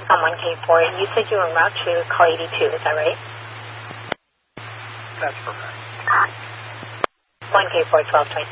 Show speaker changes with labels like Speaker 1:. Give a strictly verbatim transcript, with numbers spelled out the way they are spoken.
Speaker 1: on one K four. You said you were en route to call eighty-two, is that right?
Speaker 2: That's correct.
Speaker 1: one K four, twelve twenty.